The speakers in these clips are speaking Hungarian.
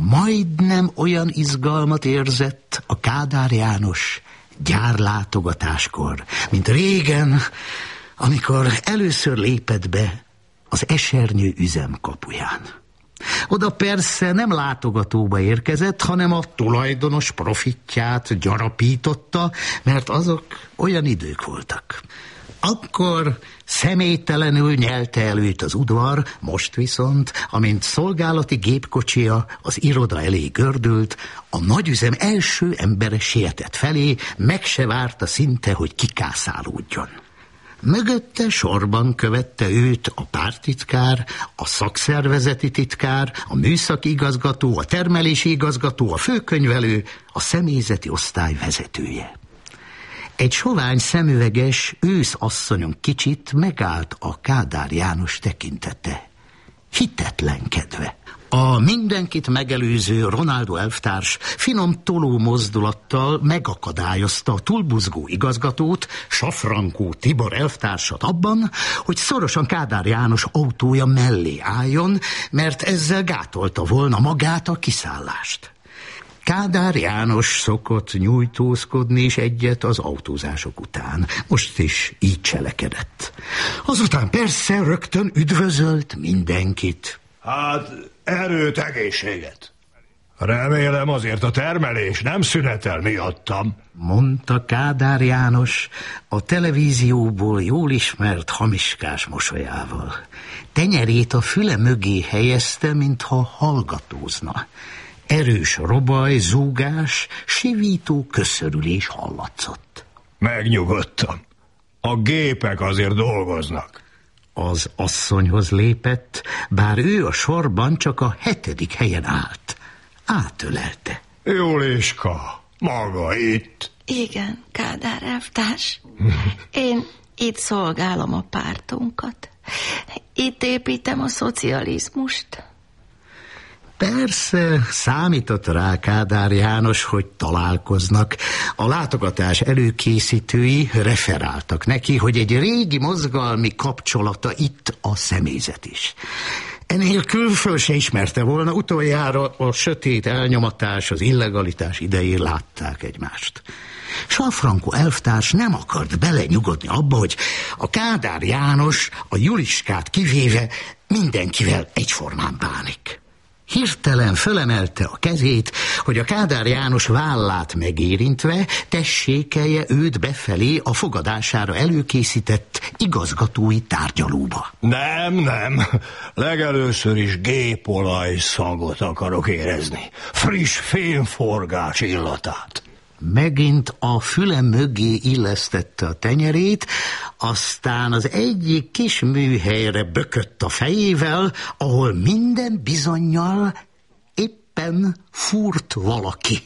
majdnem olyan izgalmat érzett a Kádár János gyárlátogatáskor, mint régen, amikor először lépett be az esernyő üzem kapuján. Oda persze nem látogatóba érkezett, hanem a tulajdonos profitját gyarapította, mert azok olyan idők voltak. Akkor személytelenül nyelte el őt az udvar, most viszont, amint szolgálati gépkocsia az iroda elé gördült, a nagyüzem első embere sietett felé, meg se várta szinte, hogy kikászálódjon. Mögötte sorban követte őt a párttitkár, a szakszervezeti titkár, a műszaki igazgató, a termelési igazgató, a főkönyvelő, a személyzeti osztály vezetője. Egy sovány szemüveges őszasszonyon kicsit megállt a Kádár János tekintete, hitetlenkedve. A mindenkit megelőző Ronaldo elvtárs finom toló mozdulattal megakadályozta a túlbuzgó igazgatót, Safrankó Tibor elvtársat abban, hogy szorosan Kádár János autója mellé álljon, mert ezzel gátolta volna magát a kiszállást. Kádár János szokott nyújtózkodni is egyet az autózások után. Most is így cselekedett. Azután persze rögtön üdvözölt mindenkit. Hát, erőt, egészséget. Remélem azért a termelés nem szünetel miattam, mondta Kádár János a televízióból jól ismert hamiskás mosolyával. Tenyerét a füle mögé helyezte, mintha hallgatózna. Erős robaj, zúgás, sivító köszörülés hallatszott. Megnyugodtam. A gépek azért dolgoznak. Az asszonyhoz lépett, bár ő a sorban csak a 7. helyen állt. Átölelte. Juliska, maga itt? Igen, Kádár elvtárs. Én itt szolgálom a pártunkat. Itt építem a szocializmust. Persze, számított rá Kádár János, hogy találkoznak. A látogatás előkészítői referáltak neki, hogy egy régi mozgalmi kapcsolata itt a személyzet is. Enélkül föl se ismerte volna, utoljára a sötét elnyomatás, az illegalitás idején látták egymást. Safrankó elvtárs nem akart belenyugodni abba, hogy a Kádár János a Juliskát kivéve mindenkivel egyformán bánik. Hirtelen fölemelte a kezét, hogy a Kádár János vállát megérintve tessékelje őt befelé a fogadására előkészített igazgatói tárgyalóba. Nem. Legelőször is gépolaj szagot akarok érezni. Friss fémforgács illatát. Megint a füle mögé illesztette a tenyerét, aztán az egyik kis műhelyre bökött a fejével, ahol minden bizonnyal éppen fúrt valaki.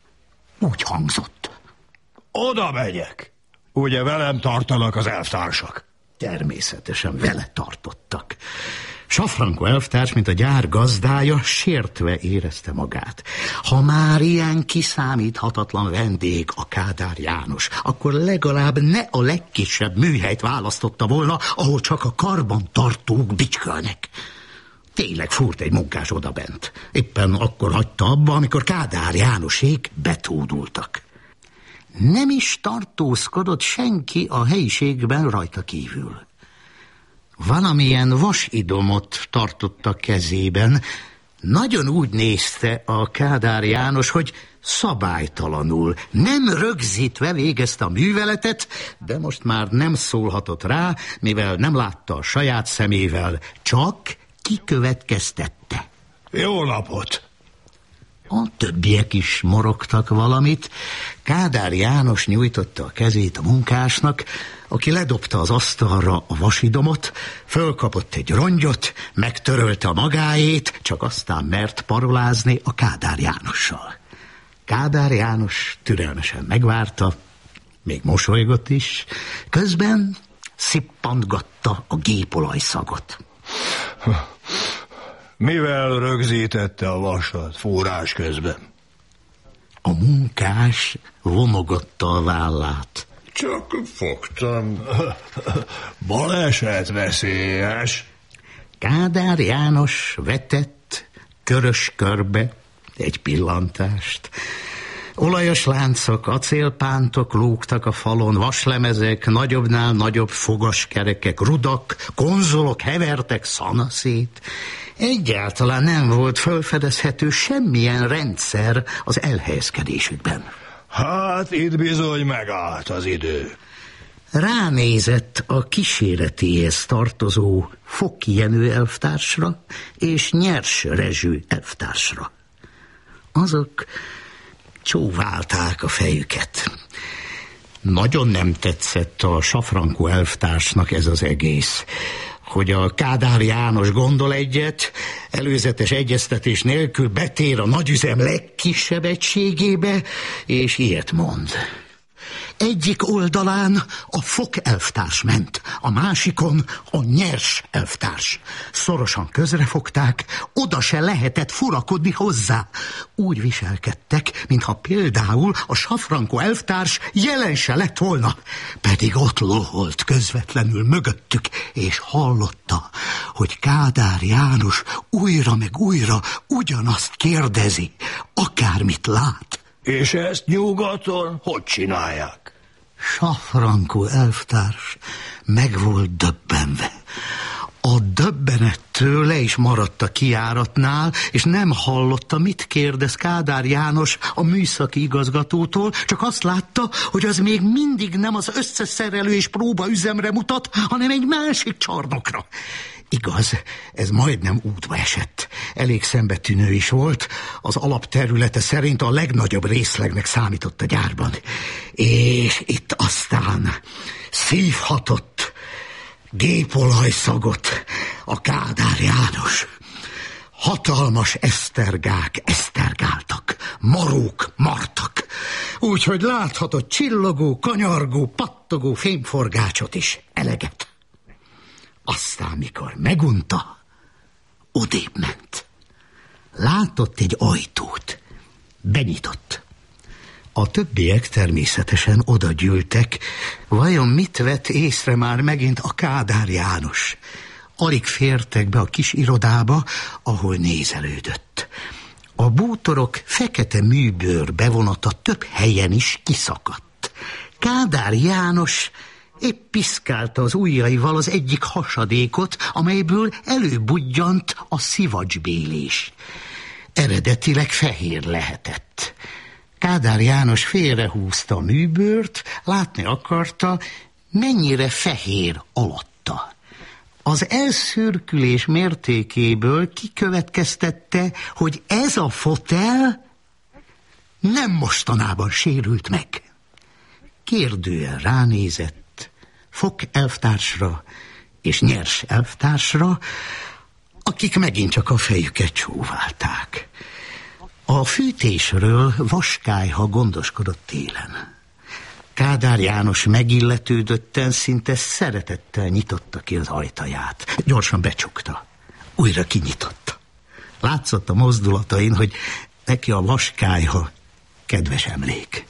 Úgy hangzott. Oda megyek. Ugye velem tartanak az elvtársak? Természetesen vele tartottak. Safrankó elvtárs, mint a gyár gazdája, sértve érezte magát. Ha már ilyen kiszámíthatatlan vendég a Kádár János, akkor legalább ne a legkisebb műhelyt választotta volna, ahol csak a karbantartók bicskölnek. Tényleg fúrt egy munkás odabent. Éppen akkor hagyta abba, amikor Kádár Jánosék betódultak. Nem is tartózkodott senki a helyiségben rajta kívül. Valamilyen vasidomot tartott a kezében. Nagyon úgy nézte a Kádár János, hogy szabálytalanul, nem rögzítve végezte a műveletet, de most már nem szólhatott rá, mivel nem látta a saját szemével, csak kikövetkeztette. Jó napot! A többiek is morogtak valamit. Kádár János nyújtotta a kezét a munkásnak, aki ledobta az asztalra a vasidomot, fölkapott egy rongyot, megtörölte a magáét, csak aztán mert parolázni a Kádár Jánossal. Kádár János türelmesen megvárta, még mosolygott is, közben szippantgatta a gépolajszagot. Mivel rögzítette a vasat fúrás közben? A munkás vonogatta a vállát. Csak fogtam. Baleset veszélyes. Kádár János vetett körös körbe, egy pillantást. Olajos láncok, acélpántok lógtak a falon, vaslemezek, nagyobbnál nagyobb fogaskerekek, rudak, konzolok hevertek szanaszét. Egyáltalán nem volt felfedezhető semmilyen rendszer az elhelyezkedésükben. Hát itt bizony megállt az idő. Ránézett a kíséretéhez tartozó Foki Jenő elvtársra és Nyers Rezső elvtársra. Azok csóválták a fejüket. Nagyon nem tetszett a Safrankó elvtársnak ez az egész, hogy a Kádár János gondol egyet, előzetes egyeztetés nélkül betér a nagyüzem legkisebb egységébe, és ilyet mond. Egyik oldalán a Fok elvtárs ment, a másikon a Nyers elvtárs. Szorosan közrefogták, oda se lehetett furakodni hozzá. Úgy viselkedtek, mintha például a Safrankó elvtárs jelen se lett volna. Pedig ott loholt közvetlenül mögöttük, és hallotta, hogy Kádár János újra meg újra ugyanazt kérdezi, akármit lát. És ezt nyugaton hogy csinálják? Safrankó elvtárs meg volt döbbenve. A döbbenettől le is maradt a kijáratnál, és nem hallotta, mit kérdez Kádár János a műszaki igazgatótól, csak azt látta, hogy az még mindig nem az összeszerelő és próbaüzemre mutat, hanem egy másik csarnokra. Igaz, ez majdnem útba esett. Elég szembetűnő is volt, az alapterülete szerint a legnagyobb részlegnek számított a gyárban. És itt aztán szívhatott gépolajszagot a Kádár János. Hatalmas esztergák esztergáltak, marók martak, úgyhogy láthatott csillogó, kanyargó, pattogó fémforgácsot is eleget. Aztán, mikor megunta, odébb ment. Látott egy ajtót. Benyitott. A többiek természetesen oda gyűltek. Vajon mit vett észre már megint a Kádár János? Alig fértek be a kis irodába, ahol nézelődött. A bútorok fekete műbőr bevonata több helyen is kiszakadt. Kádár János épp piszkálta az ujjaival az egyik hasadékot, amelyből előbudjant a szivacsbélés. Eredetileg fehér lehetett. Kádár János félrehúzta a műbőrt, látni akarta, mennyire fehér alatta. Az elszürkülés mértékéből kikövetkeztette, hogy ez a fotel nem mostanában sérült meg. Kérdően ránézett Fok elvtársra és Nyers elvtársra, akik megint csak a fejüket csóválták. A fűtésről Vaskályha gondoskodott télen. Kádár János megilletődötten, szinte szeretettel nyitotta ki az ajtaját. Gyorsan becsukta. Újra kinyitotta. Látszott a mozdulatain, hogy neki a Vaskályha kedves emlék.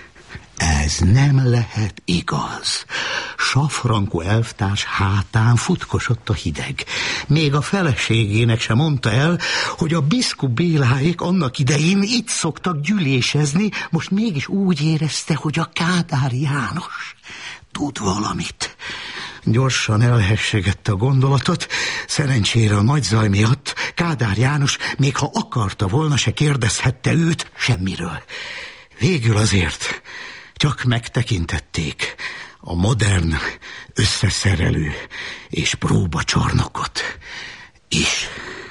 Ez nem lehet igaz. Safrankó elvtárs hátán futkosott a hideg. Még a feleségének sem mondta el, hogy a Biszku Béláék annak idején itt szoktak gyűlésezni, most mégis úgy érezte, hogy a Kádár János tud valamit. Gyorsan elhessegette a gondolatot, szerencsére a nagy zaj miatt Kádár János, még ha akarta volna, se kérdezhette őt semmiről. Végül azért csak megtekintették a modern összeszerelő és próbacsarnokot is.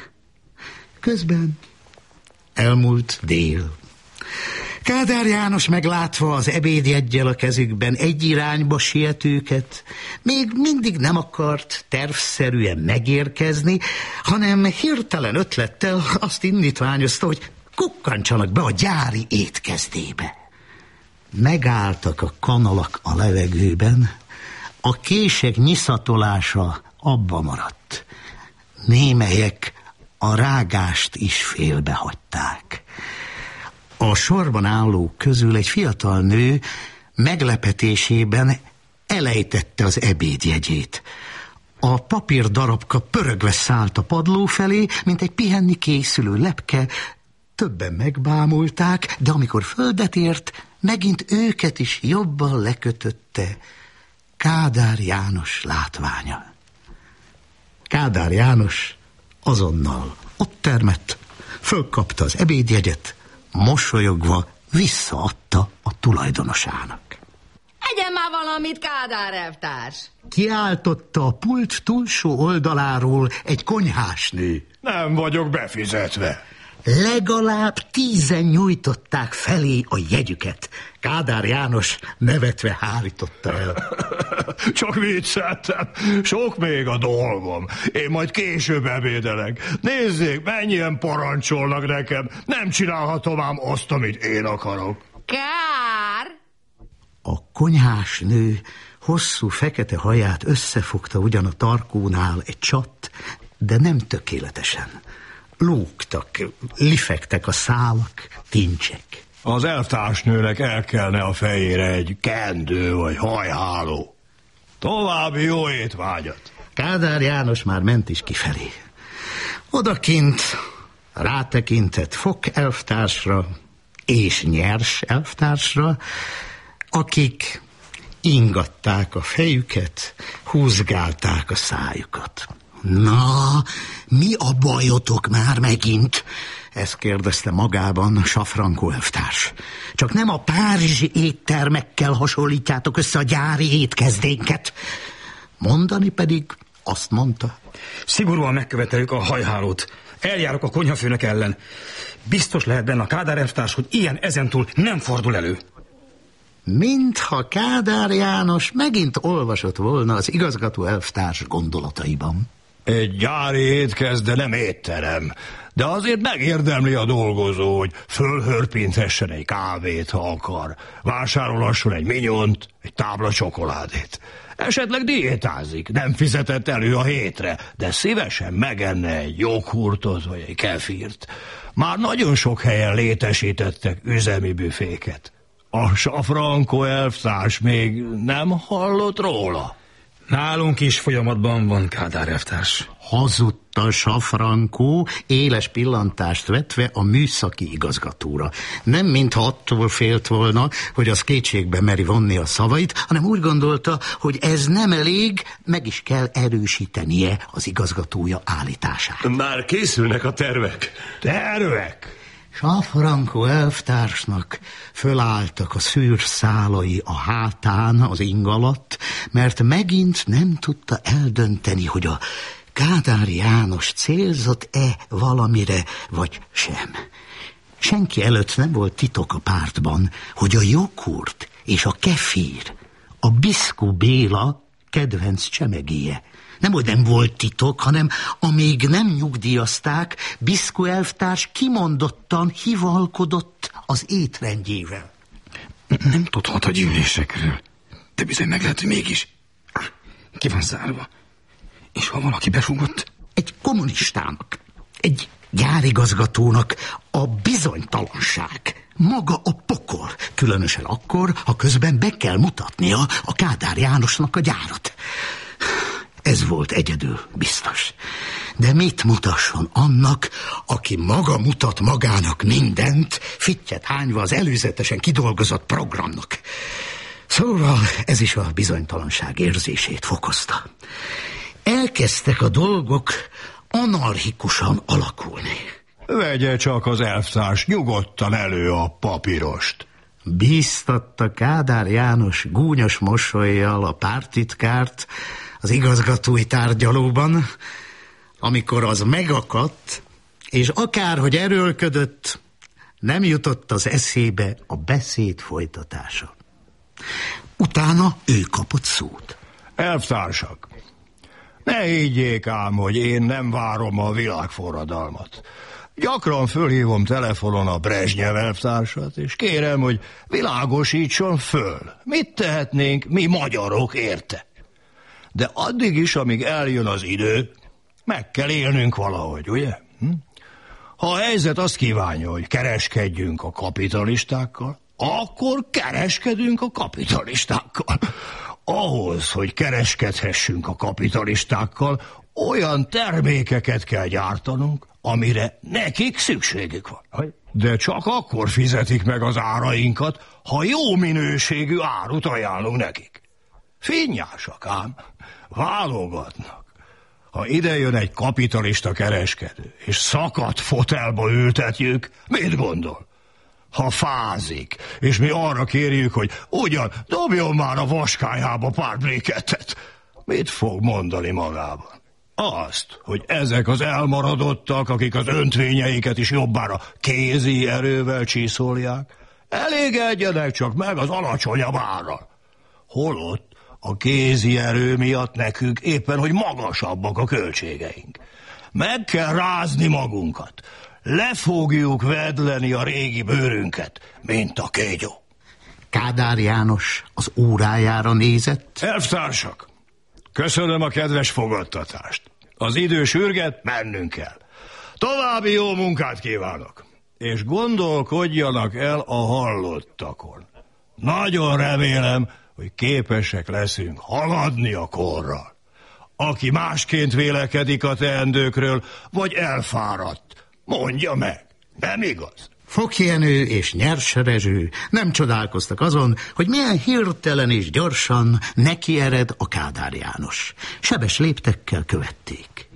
Közben elmúlt dél. Kádár János meglátva az ebédjeggyel a kezükben egy irányba sietőket, még mindig nem akart tervszerűen megérkezni, hanem hirtelen ötlettel azt indítványozta, hogy kukkantsanak be a gyári étkezdébe. Megálltak a kanalak a levegőben, a kések nyiszatolása abba maradt. Némelyek a rágást is félbehagyták. A sorban állók közül egy fiatal nő meglepetésében elejtette az ebédjegyét. A papírdarabka pörögve szállt a padló felé, mint egy pihenni készülő lepke, Többen megbámulták, de amikor földet ért, megint őket is jobban lekötötte Kádár János látványa. Kádár János azonnal ott termett, fölkapta az ebédjegyet, mosolyogva visszaadta a tulajdonosának. Egyen már valamit, Kádár elvtárs! Kiáltotta a pult túlsó oldaláról egy konyhásnő. Nem vagyok befizetve. Legalább 10-en nyújtották felé a jegyüket. Kádár János nevetve hárította el. Csak vicceltem. Sok még a dolgom. Én majd később ebédelek. Nézzék, mennyien parancsolnak nekem. Nem csinálhatom ám azt, amit én akarok. Kár! A konyhásnő hosszú fekete haját összefogta ugyan a tarkónál egy csat, de nem tökéletesen. Lógtak, lifegtek a szálak, tincsek. Az elvtársnőnek el kellene a fejére egy kendő vagy hajháló. További jó étvágyat. Kádár János már ment is kifelé. Odakint rátekintett Fok elvtársra és Nyers elvtársra, akik ingatták a fejüket, húzgálták a szájukat. Na, mi a bajotok már megint? Ezt kérdezte magában Safranko elvtárs. Csak nem a párizsi éttermekkel hasonlítjátok össze a gyári étkezdénket. Mondani pedig azt mondta. Szigorúan megköveteljük a hajhálót. Eljárok a konyhafőnök ellen. Biztos lehet benne a Kádár elvtárs, hogy ilyen ezentúl nem fordul elő. Mintha Kádár János megint olvasott volna az igazgató elvtárs gondolataiban. Egy gyári étkezd, de nem étterem. De azért megérdemli a dolgozó, hogy fölhörpinthessen egy kávét, ha akar. Vásárolhasson egy minyont, egy tábla csokoládét. Esetleg diétázik, nem fizetett elő a hétre, de szívesen megenne egy joghurtot vagy egy kefírt. Már nagyon sok helyen létesítettek üzemi büféket. A Safranko elvtárs még nem hallott róla? Nálunk is folyamatban van, Kádár elvtárs. Hazudta Safranko, éles pillantást vetve a műszaki igazgatóra. Nem mintha attól félt volna, hogy az kétségbe meri vonni a szavait, hanem úgy gondolta, hogy ez nem elég, meg is kell erősítenie az igazgatója állítását. Már készülnek a tervek. Tervek? Safranko elvtársnak fölálltak a szőrszálai a hátán az ing alatt, mert megint nem tudta eldönteni, hogy a Kádár János célzott-e valamire, vagy sem. Senki előtt nem volt titok a pártban, hogy a joghurt és a kefír, a Biszkó Béla kedvenc csemegéje. Nem, hogy nem volt titok, hanem amíg nem nyugdíjazták, Biszkó elvtárs kimondottan hivalkodott az étrendjével. Nem tudhat a gyűlésekről, de bizony meg lehet, hogy mégis. Ki van zárva? És ha valaki befogott? Egy kommunistának, egy gyárigazgatónak a bizonytalanság, maga a pokol, különösen akkor, ha közben be kell mutatnia a Kádár Jánosnak a gyárat. Ez volt egyedül biztos. De mit mutasson annak, aki maga mutat magának mindent, fittyet hányva az előzetesen kidolgozott programnak? Szóval ez is a bizonytalanság érzését fokozta. Elkezdtek a dolgok anarchikusan alakulni. Vegye csak az elvtárs nyugodtan elő a papírost. Bíztatta Kádár János gúnyos mosollyal a párttitkárt az igazgatói tárgyalóban, amikor az megakadt, és akárhogy erőlködött, nem jutott az eszébe a beszéd folytatása. Utána ő kapott szót. Elvtársak, ne higgyék ám, hogy én nem várom a világforradalmat. Gyakran fölhívom telefonon a Brezsnyev elvtársat, és kérem, hogy világosítson föl. Mit tehetnénk mi magyarok érte? De addig is, amíg eljön az idő, meg kell élnünk valahogy, ugye? Ha a helyzet azt kívánja, hogy kereskedjünk a kapitalistákkal, akkor kereskedünk a kapitalistákkal. Ahhoz, hogy kereskedhessünk a kapitalistákkal, olyan termékeket kell gyártanunk, amire nekik szükségük van. de csak akkor fizetik meg az árainkat, ha jó minőségű árut ajánlunk nekik. Finnyásak ám, válogatnak. Ha ide jön egy kapitalista kereskedő, és szakadt fotelba ültetjük, mit gondol? Ha fázik, és mi arra kérjük, hogy ugyan dobjon már a vaskályába pár brikettet, mit fog mondani magában? Azt, hogy ezek az elmaradottak, akik az öntvényeiket is jobbára kézi erővel csiszolják, elégedjenek csak meg az alacsonyabb árral. Holott a kézi erő miatt nekünk éppen, hogy magasabbak a költségeink. Meg kell rázni magunkat. Le fogjuk vedleni a régi bőrünket, mint a kégyó. Kádár János az órájára nézett. Elvtársak, köszönöm a kedves fogadtatást. Az idő sürget, mennünk kell. További jó munkát kívánok. És gondolkodjanak el a hallottakon. Nagyon remélem, hogy képesek leszünk haladni a korral. Aki másként vélekedik a teendőkről, vagy elfáradt, mondja meg, nem igaz? Fokjenő és Nyers Rezső nem csodálkoztak azon, hogy milyen hirtelen és gyorsan nekiered a Kádár János. Sebes léptekkel követték.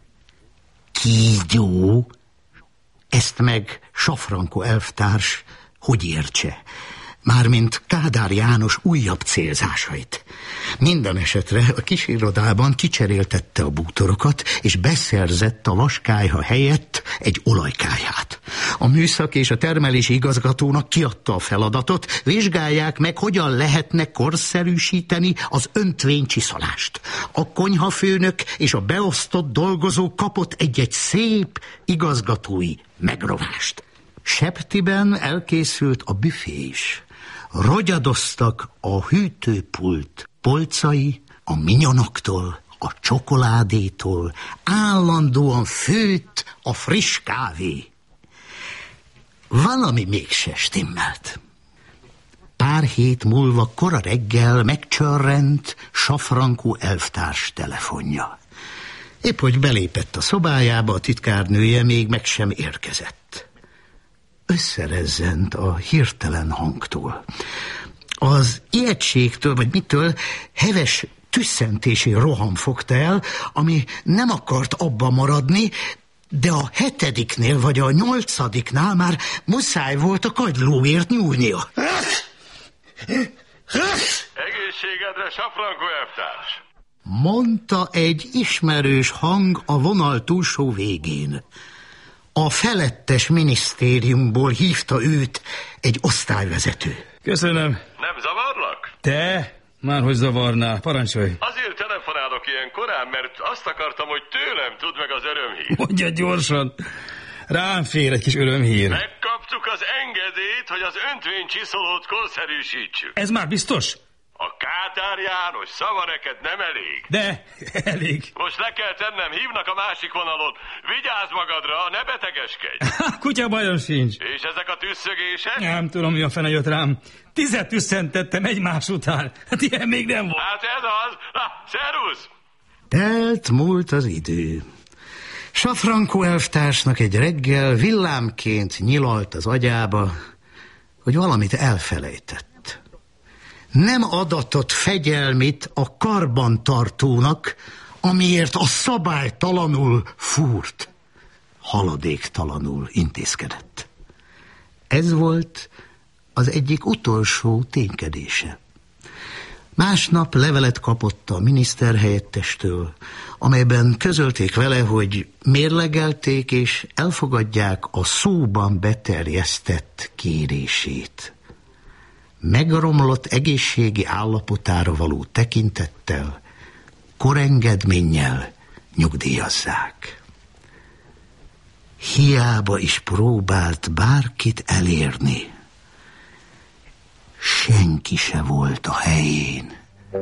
Kígyó, ezt meg Safranko elvtárs hogy értse? Mármint Kádár János újabb célzásait. Minden esetre a kis irodában kicseréltette a bútorokat, és beszerzett a vaskályha helyett egy olajkályhát. A műszak és a termelési igazgatónak kiadta a feladatot, vizsgálják meg, hogyan lehetne korszerűsíteni az öntvénycsiszolást. A konyhafőnök és a beosztott dolgozó kapott egy-egy szép igazgatói megrovást. Septiben elkészült a büfé is. Rogyadoztak a hűtőpult polcai, a minyonoktól, a csokoládétól, állandóan főtt a friss kávé. Valami mégse stimmelt. Pár hét múlva kora reggel megcsörrent Safranko elvtárs telefonja. Épp hogy belépett a szobájába, a titkárnője még meg sem érkezett. Összerezzent a hirtelen hangtól. Az ijegységtől, vagy mitől heves tüsszentési roham fogta el, ami nem akart abba maradni, de a 7. vagy a 8. már muszáj volt a kagylóért nyúlnia. Egészségedre, Safranko elvtárs! Mondta egy ismerős hang a vonal túlsó végén. A felettes minisztériumból hívta őt egy osztályvezető. Köszönöm. Nem zavarlak? Te? Márhogy zavarnál, parancsolj. Azért telefonálok ilyen korán, mert azt akartam, hogy tőlem tudd meg az örömhír. Mondja gyorsan. Rám fér egy kis örömhír. Megkaptuk az engedélyt, hogy az öntvénycsiszolót korszerűsítsük. Ez már biztos? A Kádár János szava neked nem elég. De, elég. Most le kell tennem, hívnak a másik vonalon. Vigyázz magadra, ne betegeskedj. Kutya bajom sincs. És ezek a tüsszögések? Nem tudom, mi a fene jött rám. 10 tüsszentettem egymás után. Hát ilyen még nem volt. Hát ez az. Na, szervusz! Telt múlt az idő. Safranko elvtársnak egy reggel villámként nyilalt az agyába, hogy valamit elfelejtett. Nem adatott fegyelmit a karbantartónak, amiért a szabálytalanul fúrt. Haladéktalanul intézkedett. Ez volt az egyik utolsó ténykedése. Másnap levelet kapott a miniszterhelyettestől, amelyben közölték vele, hogy mérlegelték és elfogadják a szóban beterjesztett kérését. Megromlott egészségi állapotára való tekintettel, korengedménnyel nyugdíjazzák. Hiába is próbált bárkit elérni, senki se volt a helyén.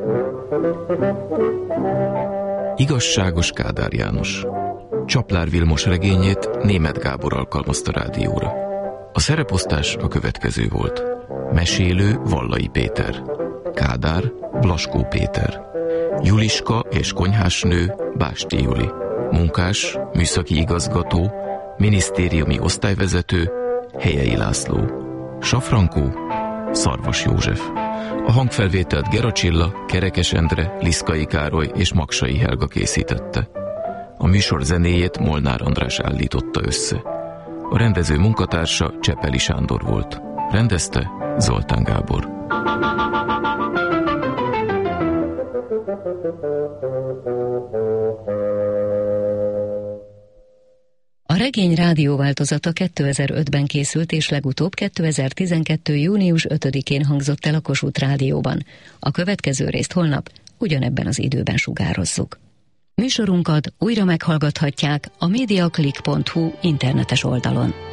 Igazságos Kádár János. Csaplár Vilmos regényét Németh Gábor alkalmazta rádióra. A szereposztás a következő volt. Mesélő Vallai Péter, Kádár Blaskó Péter, Juliska és konyhásnő Básti Juli, munkás, műszaki igazgató, minisztériumi osztályvezető Helyei László, Safrankó, Szarvas József. A hangfelvételt Gera Csilla, Kerekes Endre, Liszkai Károly és Maksai Helga készítette. A műsor zenéjét Molnár András állította össze. A rendező munkatársa Csepeli Sándor volt. Rendezte Zoltán Gábor. A regény rádióváltozata 2005-ben készült, és legutóbb 2012. június 5-én hangzott el a Kossuth Rádióban. A következő részt holnap ugyanebben az időben sugározzuk. Műsorunkat újra meghallgathatják a mediaclick.hu internetes oldalon.